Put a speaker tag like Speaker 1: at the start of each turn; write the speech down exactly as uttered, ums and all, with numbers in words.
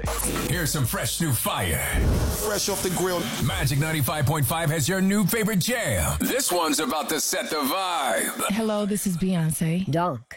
Speaker 1: Here's some fresh new fire.
Speaker 2: Fresh off the grill.
Speaker 1: Magic ninety-five point five has your new favorite jam. This one's about to set the vibe.
Speaker 3: Hello, this is Beyonce.
Speaker 4: Dawn.